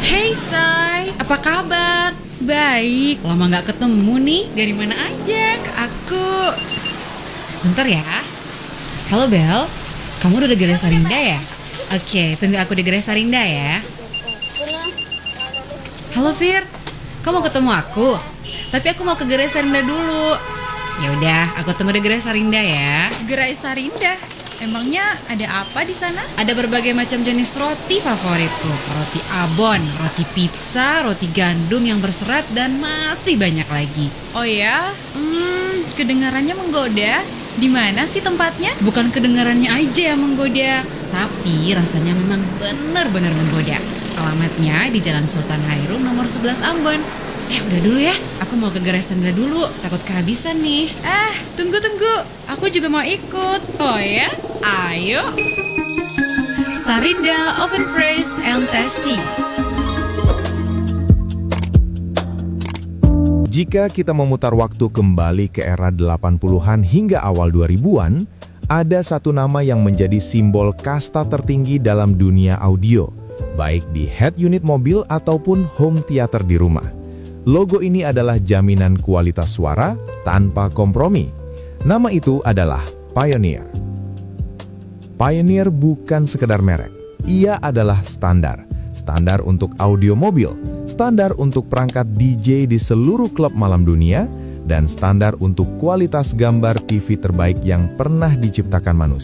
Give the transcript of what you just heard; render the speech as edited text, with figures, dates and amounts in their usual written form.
Hey Say, apa kabar? Baik, Lama gak ketemu nih, dari mana aja? aku Bentar ya. Halo Bel, kamu udah di Gerai Sarinda ya? Oke, tunggu aku di Gerai Sarinda ya. Halo Fir, kamu mau ketemu aku? Tapi aku mau ke Gerai Sarinda dulu. Ya udah, aku tunggu di Gerai Sarinda ya. Gerai Sarinda. Emangnya ada apa di sana? Ada berbagai macam jenis roti favoritku. Roti abon, roti pizza, roti gandum yang berserat, dan masih banyak lagi. Oh ya, kedengarannya menggoda. Di mana sih tempatnya? Bukan kedengarannya aja yang menggoda, tapi rasanya memang benar-benar menggoda. Alamatnya di Jalan Sultan Hairun nomor 11 Ambon. Udah dulu ya, aku mau ke Gerai Sarinda dulu, takut kehabisan nih. Tunggu. Aku juga mau ikut. Oh ya? Ayo. Sarinda Oven Fresh and Tasty. Jika kita memutar waktu kembali ke era 80-an hingga awal 2000-an, ada satu nama yang menjadi simbol kasta tertinggi dalam dunia audio, baik di head unit mobil ataupun home theater di rumah. Logo ini adalah jaminan kualitas suara tanpa kompromi. Nama itu adalah Pioneer. Pioneer bukan sekedar merek, ia adalah standar. Standar untuk audio mobil, standar untuk perangkat DJ di seluruh klub malam dunia, dan standar untuk kualitas gambar TV terbaik yang pernah diciptakan manusia.